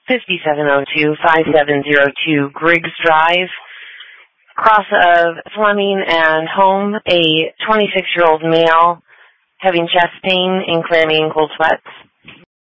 5702-5702 Griggs Drive, cross of Fleming and Home, a 26-year-old male having chest pain and clammy and cold sweats.